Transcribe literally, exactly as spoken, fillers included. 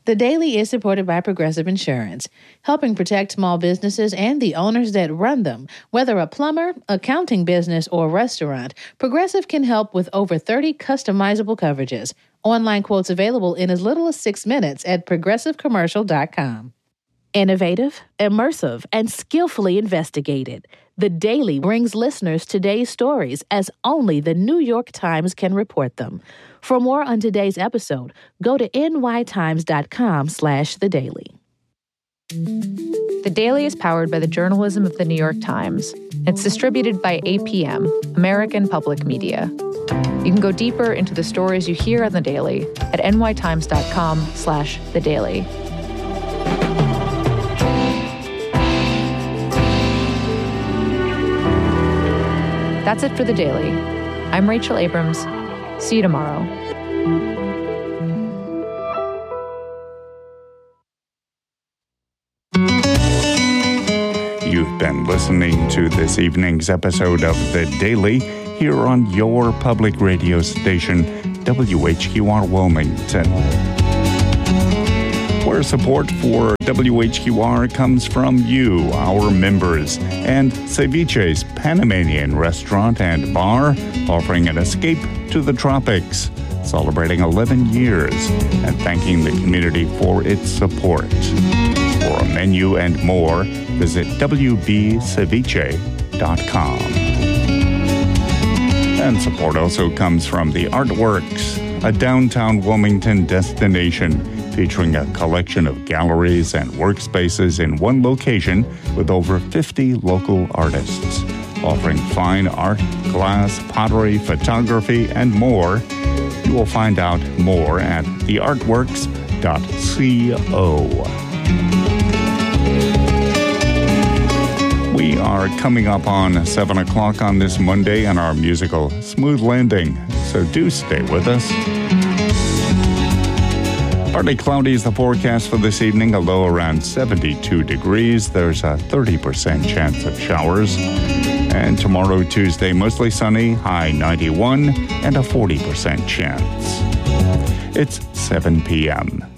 The Daily is supported by Progressive Insurance, helping protect small businesses and the owners that run them. Whether a plumber, accounting business, or restaurant, Progressive can help with over thirty customizable coverages. Online quotes available in as little as six minutes at progressive commercial dot com. Innovative, immersive, and skillfully investigated, The Daily brings listeners today's stories as only the New York Times can report them. For more on today's episode, go to n y times dot com slash the daily. The Daily is powered by the journalism of the New York Times. It's distributed by A P M, American Public Media. You can go deeper into the stories you hear on The Daily at n y times dot com slash the daily. That's it for The Daily. I'm Rachel Abrams. See you tomorrow. You've been listening to this evening's episode of The Daily here on your public radio station, W H Q R Wilmington, where support for W H Q R comes from you, our members, and Ceviche's Panamanian restaurant and bar, offering an escape to the tropics, celebrating eleven years, and thanking the community for its support. For a menu and more, visit w b ceviche dot com. And support also comes from The Artworks, a downtown Wilmington destination featuring a collection of galleries and workspaces in one location with over fifty local artists, offering fine art, glass, pottery, photography, and more. You will find out more at the artworks dot co. We are coming up on seven o'clock on this Monday on our musical Smooth Landing, so do stay with us. Partly cloudy is the forecast for this evening, a low around seventy-two degrees. There's a thirty percent chance of showers. And tomorrow, Tuesday, mostly sunny, high ninety-one, and a forty percent chance. It's seven p.m.